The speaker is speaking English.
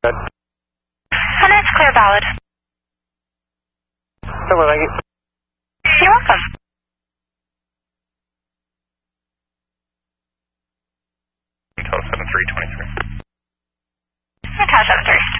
Good. Center is clear, valid. So, well, thank you. You're welcome. Total 7323. Tower 73.